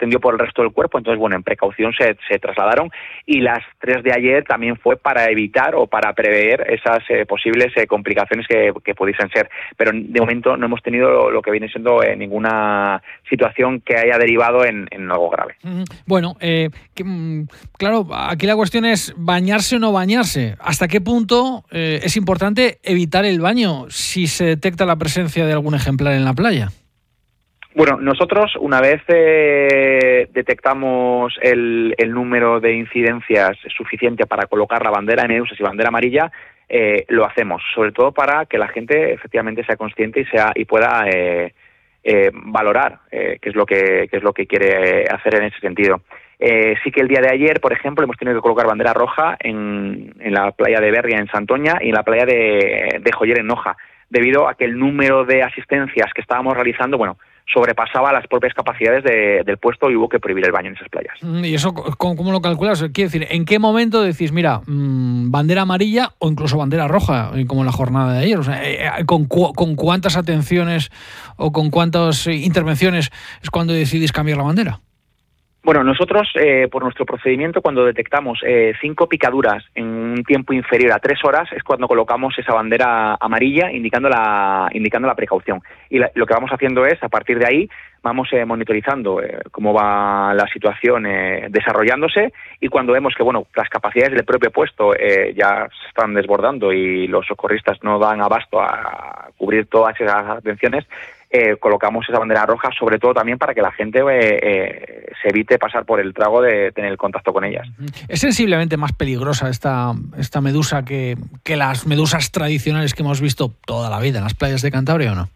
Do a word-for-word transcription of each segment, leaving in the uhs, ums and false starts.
extendió por el resto del cuerpo, entonces bueno, en precaución se, se trasladaron, y las tres de ayer también fue para evitar o para prever esas eh, posibles eh, complicaciones que, que pudiesen ser, pero de momento no hemos tenido lo, lo que viene siendo eh, ninguna situación que haya derivado en, en algo grave. Bueno, eh, que, claro, aquí la cuestión es bañarse o no bañarse. ¿Hasta qué punto eh, es importante evitar el baño si se detecta la presencia de algún ejemplar en la playa? Bueno, nosotros una vez eh, detectamos el, el número de incidencias suficiente para colocar la bandera de medusas y bandera amarilla, eh, lo hacemos, sobre todo para que la gente efectivamente sea consciente y sea y pueda eh, eh, valorar eh, qué es lo que qué es lo que quiere hacer en ese sentido. Eh, sí que el día de ayer, por ejemplo, hemos tenido que colocar bandera roja en, en la playa de Berria, en Santoña, y en la playa de, de Joyer, en Noja, debido a que el número de asistencias que estábamos realizando, bueno, sobrepasaba las propias capacidades de, del puesto y hubo que prohibir el baño en esas playas. ¿Y eso cómo, cómo lo calculas? Quiero decir, ¿en qué momento decís, mira, mmm, bandera amarilla o incluso bandera roja, como en la jornada de ayer? O sea, ¿con, cu- ¿con cuántas atenciones o con cuántas intervenciones es cuando decidís cambiar la bandera? Bueno, nosotros, eh, por nuestro procedimiento, cuando detectamos eh, cinco picaduras en un tiempo inferior a tres horas, es cuando colocamos esa bandera amarilla indicando la, indicando la precaución. Y la, lo que vamos haciendo es, a partir de ahí, vamos eh, monitorizando eh, cómo va la situación eh, desarrollándose, y cuando vemos que bueno, las capacidades del propio puesto eh, ya se están desbordando y los socorristas no dan abasto a cubrir todas esas atenciones, Eh, colocamos esa bandera roja, sobre todo también para que la gente eh, eh, se evite pasar por el trago de tener el contacto con ellas. ¿Es sensiblemente más peligrosa esta, esta medusa que, que las medusas tradicionales que hemos visto toda la vida en las playas de Cantabria o no?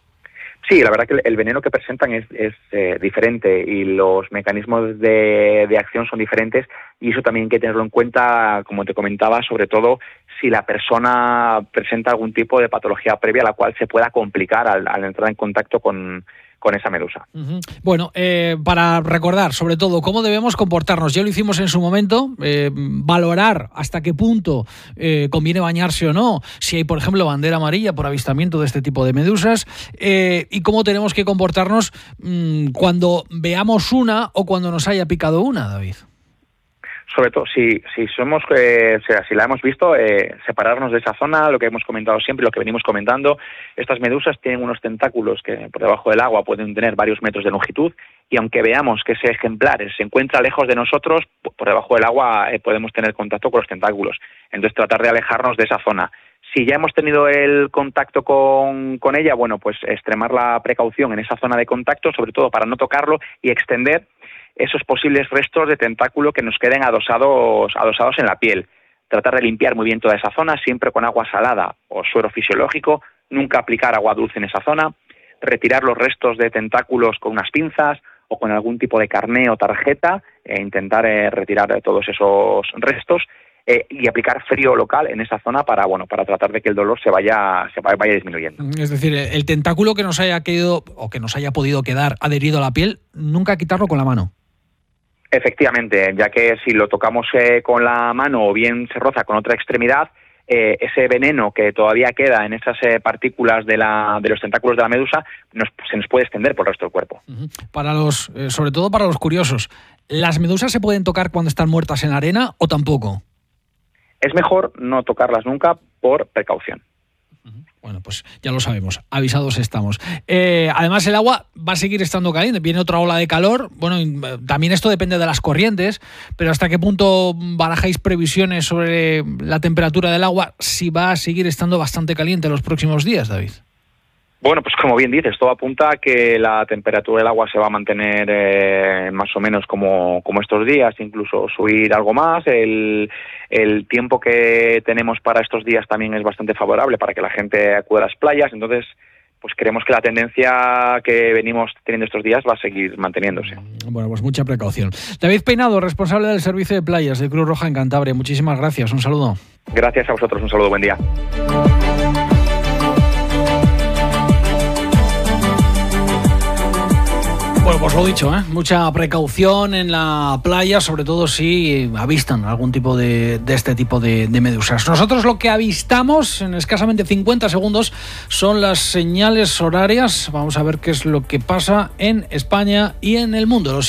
Sí, la verdad que el veneno que presentan es, es eh, diferente y los mecanismos de, de acción son diferentes, y eso también hay que tenerlo en cuenta, como te comentaba, sobre todo si la persona presenta algún tipo de patología previa, la cual se pueda complicar al, al entrar en contacto con, con esa medusa. Uh-huh. Bueno, eh, para recordar, sobre todo, cómo debemos comportarnos. Ya lo hicimos en su momento, eh, valorar hasta qué punto eh, conviene bañarse o no, si hay, por ejemplo, bandera amarilla por avistamiento de este tipo de medusas, eh, y cómo tenemos que comportarnos mmm, cuando veamos una o cuando nos haya picado una, David. Sobre todo, si, si somos, eh, o sea, si la hemos visto, eh, separarnos de esa zona, lo que hemos comentado siempre, lo que venimos comentando. Estas medusas tienen unos tentáculos que por debajo del agua pueden tener varios metros de longitud, y aunque veamos que ese ejemplar se encuentra lejos de nosotros, por debajo del agua eh, podemos tener contacto con los tentáculos. Entonces, tratar de alejarnos de esa zona. Si ya hemos tenido el contacto con, con ella, bueno, pues extremar la precaución en esa zona de contacto, sobre todo para no tocarlo y extender esos posibles restos de tentáculo que nos queden adosados, adosados en la piel. Tratar de limpiar muy bien toda esa zona, siempre con agua salada o suero fisiológico, nunca aplicar agua dulce en esa zona, retirar los restos de tentáculos con unas pinzas o con algún tipo de carné o tarjeta, e intentar eh, retirar todos esos restos, eh, y aplicar frío local en esa zona para bueno para tratar de que el dolor se vaya se vaya disminuyendo. Es decir, el tentáculo que nos haya quedado o que nos haya podido quedar adherido a la piel, nunca quitarlo con la mano. Efectivamente, ya que si lo tocamos eh, con la mano o bien se roza con otra extremidad, eh, ese veneno que todavía queda en esas eh, partículas de, la, de los tentáculos de la medusa nos, se nos puede extender por el resto del cuerpo. Uh-huh. Para los, eh, sobre todo para los curiosos, ¿las medusas se pueden tocar cuando están muertas en la arena o tampoco? Es mejor no tocarlas nunca por precaución. Bueno, pues ya lo sabemos, avisados estamos. Eh, además, el agua va a seguir estando caliente, viene otra ola de calor. Bueno, también esto depende de las corrientes, pero ¿hasta qué punto barajáis previsiones sobre la temperatura del agua si va a seguir estando bastante caliente los próximos días, David? Bueno, pues como bien dices, todo apunta a que la temperatura del agua se va a mantener eh, más o menos como, como estos días, incluso subir algo más. El, el tiempo que tenemos para estos días también es bastante favorable para que la gente acude a las playas, entonces pues creemos que la tendencia que venimos teniendo estos días va a seguir manteniéndose. Bueno, pues mucha precaución. David Peinado, responsable del servicio de playas de Cruz Roja en Cantabria, muchísimas gracias, un saludo. Gracias a vosotros, un saludo, buen día. Bueno, pues lo dicho, ¿eh? Mucha precaución en la playa, sobre todo si avistan algún tipo de, de este tipo de, de medusas. Nosotros lo que avistamos en escasamente cincuenta segundos son las señales horarias. Vamos a ver qué es lo que pasa en España y en el mundo. Los